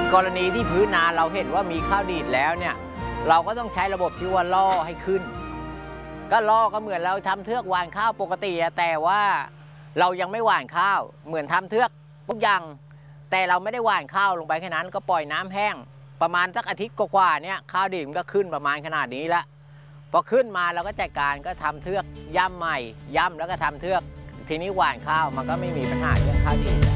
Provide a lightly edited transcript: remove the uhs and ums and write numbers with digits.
กรณีที่พื้นนาเราเห็นว่ามีข้าวดีดแล้วเนี่ยเราก็ต้องใช้ระบบที่ว่าล่อให้ขึ้นก็ล่อก็เหมือนเราทำเทือกหว่านข้าวปกติแต่ว่าเรายังไม่หว่านข้าวเหมือนทำเทือกทุกอย่างแต่เราไม่ได้หว่านข้าวลงไปแค่นั้นก็ปล่อยน้ำแห้งประมาณสักอาทิตย์กว่าๆเนี่ยข้าวดีดมันก็ขึ้นประมาณขนาดนี้ละพอขึ้นมาเราก็จัดการก็ทำเทือกย่ำใหม่ย่ำแล้วก็ทำเทือกทีนี้หว่านข้าวมันก็ไม่มีปัญหาเรื่องข้าวดีด